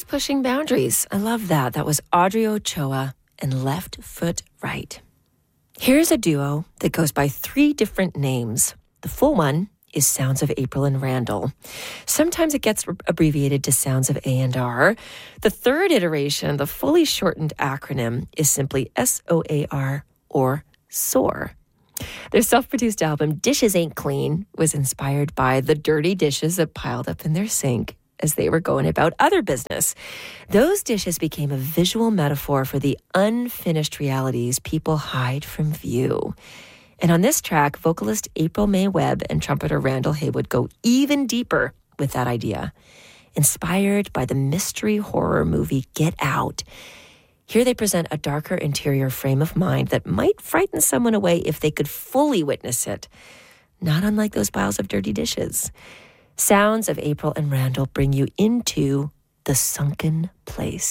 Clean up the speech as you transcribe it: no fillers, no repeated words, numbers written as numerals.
Always pushing boundaries. I love that. That was Audrey Ochoa and Left Foot Right. Here's a duo that goes by 3 different names. The full one is Sounds of April and Randall. Sometimes it gets abbreviated to Sounds of A&R. The third iteration, the fully shortened acronym, is simply SOAR or SOAR. Their self-produced album, Dishes Ain't Clean, was inspired by the dirty dishes that piled up in their sink as they were going about other business. Those dishes became a visual metaphor for the unfinished realities people hide from view. And on this track, vocalist April May Webb and trumpeter Randall Haywood go even deeper with that idea. Inspired by the mystery horror movie Get Out, here they present a darker interior frame of mind that might frighten someone away if they could fully witness it. Not unlike those piles of dirty dishes. Sounds of April and Randall bring you into the sunken place.